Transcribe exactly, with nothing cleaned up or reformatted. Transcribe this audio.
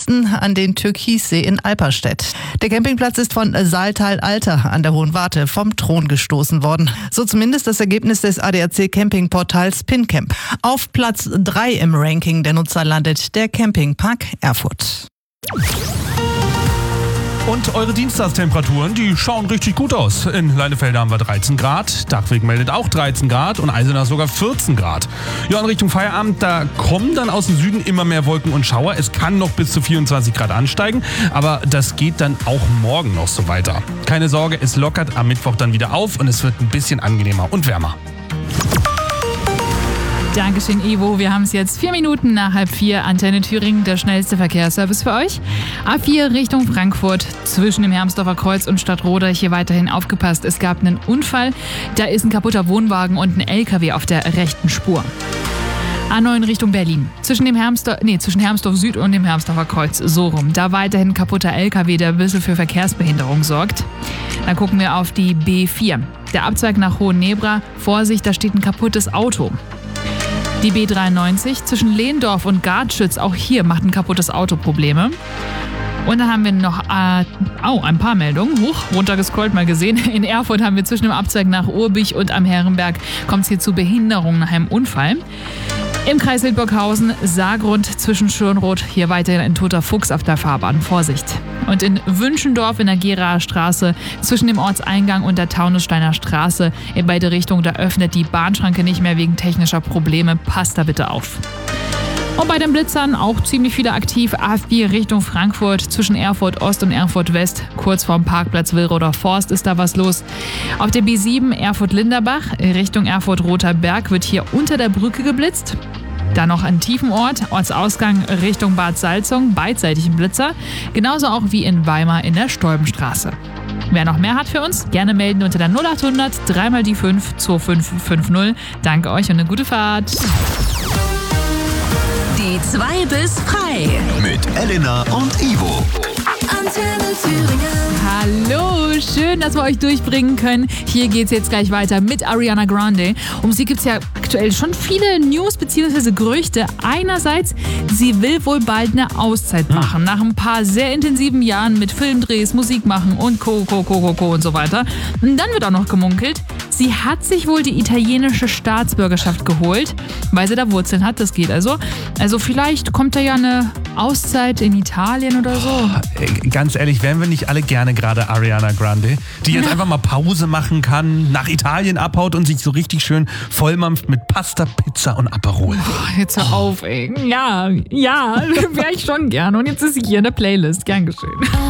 besten an den Türkissee in Alperstedt. Der Campingplatz ist von Saaltal-Alter an der Hohen Warte vom Thron gestoßen worden. So zumindest das Ergebnis des A D A C-Campingportals PinCamp. Auf Platz drei im Ranking der Nutzer landet der Campingpark Erfurt. Und eure Dienstagstemperaturen, die schauen richtig gut aus. In Leinefelde haben wir dreizehn Grad, Dachweg meldet auch dreizehn Grad und Eisenach sogar vierzehn Grad. Ja, in Richtung Feierabend, da kommen dann aus dem Süden immer mehr Wolken und Schauer. Es kann noch bis zu vierundzwanzig Grad ansteigen, aber das geht dann auch morgen noch so weiter. Keine Sorge, es lockert am Mittwoch dann wieder auf und es wird ein bisschen angenehmer und wärmer. Dankeschön, Ivo. Wir haben es jetzt vier Minuten nach halb vier. Antenne Thüringen, der schnellste Verkehrsservice für euch. A vier Richtung Frankfurt zwischen dem Hermsdorfer Kreuz und Stadtroda. Hier weiterhin aufgepasst. Es gab einen Unfall. Da ist ein kaputter Wohnwagen und ein L K W auf der rechten Spur. A neun Richtung Berlin. Zwischen dem Hermsdorf, nee, zwischen Hermsdorf Süd und dem Hermsdorfer Kreuz. So rum. Da weiterhin ein kaputter L K W, der ein bisschen für Verkehrsbehinderung sorgt. Dann gucken wir auf die B vier. Der Abzweig nach Hohennebra. Vorsicht, da steht ein kaputtes Auto. Die B dreiundneunzig zwischen Lehndorf und Gartschütz, auch hier macht ein kaputtes Auto Probleme. Und dann haben wir noch äh, oh, ein paar Meldungen. Hoch, runtergescrollt, mal gesehen. In Erfurt haben wir zwischen dem Abzweig nach Urbich und am Herrenberg kommt es hier zu Behinderungen nach einem Unfall. Im Kreis Hildburghausen, Saargrund zwischen Schönroth, hier weiterhin ein toter Fuchs auf der Fahrbahn. Vorsicht. Und in Wünschendorf in der Geraer Straße zwischen dem Ortseingang und der Taunussteiner Straße in beide Richtungen, da öffnet die Bahnschranke nicht mehr wegen technischer Probleme. Passt da bitte auf. Und bei den Blitzern auch ziemlich viele aktiv. A vier Richtung Frankfurt zwischen Erfurt Ost und Erfurt West. Kurz vorm Parkplatz Willroder Forst ist da was los. Auf der B sieben Erfurt-Linderbach Richtung Erfurt-Roter Berg wird hier unter der Brücke geblitzt. Dann noch ein Tiefenort, Ortsausgang Richtung Bad Salzung, beidseitig ein Blitzer. Genauso auch wie in Weimar in der Stolbenstraße. Wer noch mehr hat für uns, gerne melden unter der null achthundert drei mal die fünf zwei fünf fünf null. Danke euch und eine gute Fahrt. Die zwei bis frei. Mit Elena und Ivo. Antenne Thüringen. Hallo, schön, dass wir euch durchbringen können. Hier geht's jetzt gleich weiter mit Ariana Grande. Um sie gibt's ja aktuell schon viele News bzw. Gerüchte. Einerseits, sie will wohl bald eine Auszeit machen. Nach ein paar sehr intensiven Jahren mit Filmdrehs, Musik machen und Co, Co, Co, Co, Co und so weiter. Und dann wird auch noch gemunkelt, sie hat sich wohl die italienische Staatsbürgerschaft geholt, weil sie da Wurzeln hat. Das geht also. Also vielleicht kommt da ja eine Auszeit in Italien oder so. Oh, ganz ehrlich, wären wir nicht alle gerne gerade Ariana Grande, die jetzt einfach mal Pause machen kann, nach Italien abhaut und sich so richtig schön vollmampft mit Pasta, Pizza und Aperol. Oh, jetzt hör auf, ey. Ja, ja, wäre ich schon gerne. Und jetzt ist sie hier in der Playlist. Gern geschehen.